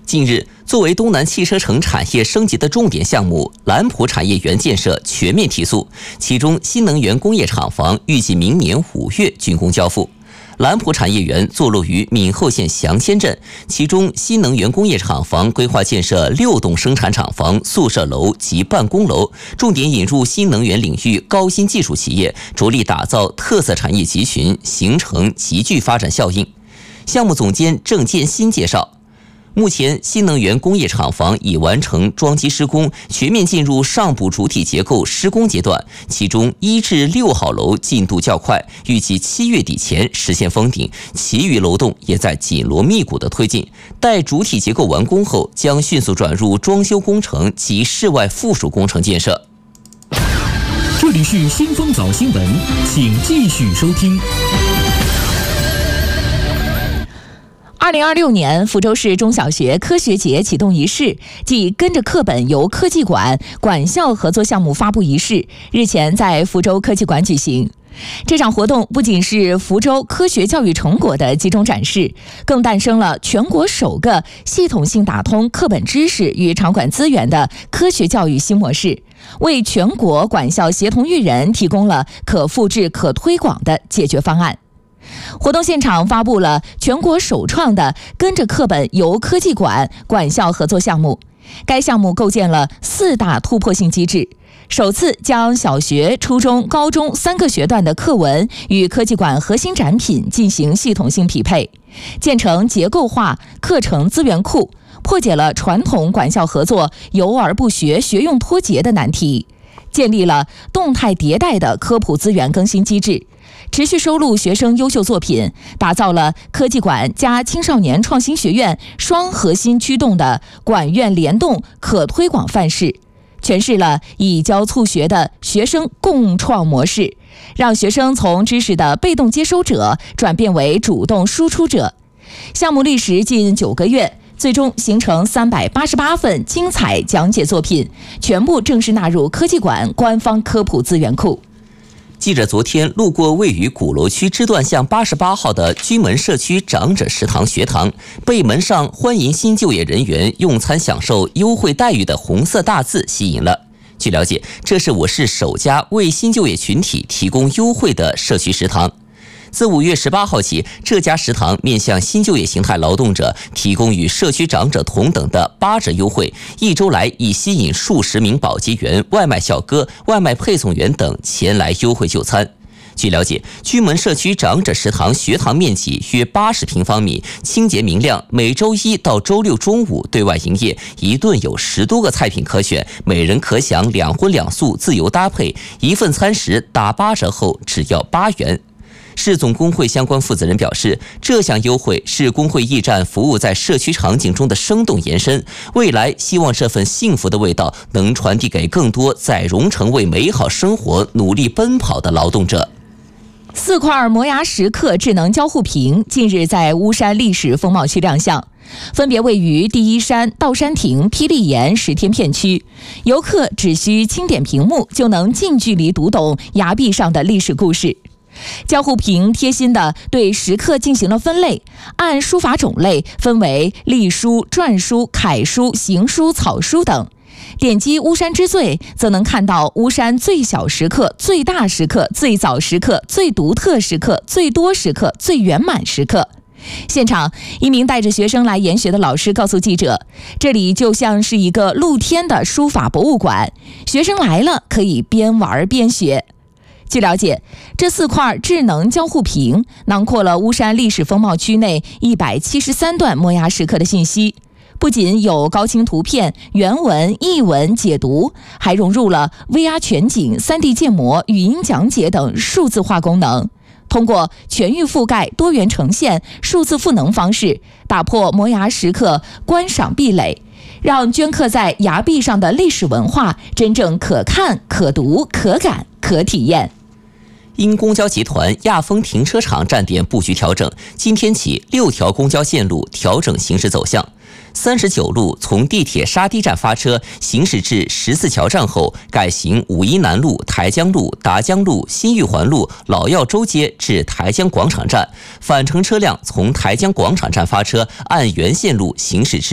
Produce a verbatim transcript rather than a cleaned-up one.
近日，作为东南汽车城产业升级的重点项目，兰普产业园建设全面提速，其中新能源工业厂房预计明年五月竣工交付。兰普产业园坐落于闽后县祥仙镇，其中新能源工业厂房规划建设六栋生产厂房、宿舍楼及办公楼，重点引入新能源领域高新技术企业，着力打造特色产业集群，形成集聚发展效应。项目总监郑建新介绍，目前，新能源工业厂房已完成桩基施工，全面进入上部主体结构施工阶段。其中一至六号楼进度较快，预计七月底前实现封顶，其余楼栋也在紧锣密鼓的推进。待主体结构完工后，将迅速转入装修工程及室外附属工程建设。 这里是新风早新闻，请继续收听。 二零二六年福州市中小学科学节启动仪式暨跟着课本游科技馆管校合作项目发布仪式日前在福州科技馆举行。这场活动不仅是福州科学教育成果的集中展示，更诞生了全国首个系统性打通课本知识与场馆资源的科学教育新模式，为全国管校协同育人提供了可复制、可推广的解决方案。活动现场发布了全国首创的跟着课本游科技馆管校合作项目。该项目构建了四大突破性机制，首次将小学、初中、高中三个学段的课文与科技馆核心展品进行系统性匹配，建成结构化课程资源库，破解了传统管校合作游而不学、学用脱节的难题，建立了动态迭代的科普资源更新机制，持续收录学生优秀作品，打造了科技馆加青少年创新学院双核心驱动的馆院联动可推广范式，诠释了以教促学的学生共创模式，让学生从知识的被动接收者转变为主动输出者。项目历时近九个月，最终形成三百八十八份精彩讲解作品，全部正式纳入科技馆官方科普资源库。 记者昨天路过位于鼓楼区支段巷八十八号的居门社区长者食堂学堂，被门上欢迎新就业人员用餐享受优惠待遇的红色大字吸引了。据了解，这是我市首家为新就业群体提供优惠的社区食堂。自五月十八号起，这家食堂面向新就业形态劳动者提供与社区长者同等的八折优惠，一周来已吸引数十名保洁员、外卖小哥、外卖配送员等前来优惠就餐。据了解，居门社区长者食堂学堂面积约八十平方米，清洁明亮，每周一到周六中午对外营业，一顿有十多个菜品可选，每人可享两荤两素自由搭配，一份餐食打八折后只要八元。市总工会相关负责人表示，这项优惠是工会驿站服务在社区场景中的生动延伸，未来希望这份幸福的味道能传递给更多在蓉城为美好生活努力奔跑的劳动者。 四块摩崖石刻智能交互屏近日在巫山历史风貌区亮相，分别位于第一山、道山亭、霹雳岩十天片区，游客只需轻点屏幕就能近距离读懂崖壁上的历史故事。交互屏贴心地对石刻进行了分类，按书法种类分为隶书、篆书、楷书、行书、草书等。点击巫山之最，则能看到巫山最小石刻、最大石刻、最早石刻、最独特石刻、最多石刻、最圆满石刻。现场，一名带着学生来研学的老师告诉记者，这里就像是一个露天的书法博物馆，学生来了可以边玩边学。据了解，这四块智能交互屏囊括了巫山历史风貌区内一百七十三段摩崖石刻的信息，不仅有高清图片、原文、译文解读，还融入了 V R 全景、三 D 建模、语音讲解等数字化功能。通过全域覆盖、多元呈现、数字赋能方式，打破摩崖石刻观赏壁垒，让镌刻在崖壁上的历史文化真正可看、可读、可感、可体验。 因公交集团亚丰停车场站点布局调整，今天起六条公交线路调整行驶走向。三十九路从地铁沙堤站发车，行驶至十四桥站后，改行五一南路、台江路、达江路、新玉环路、老药洲街至台江广场站。返程车辆从台江广场站发车，按原线路行驶至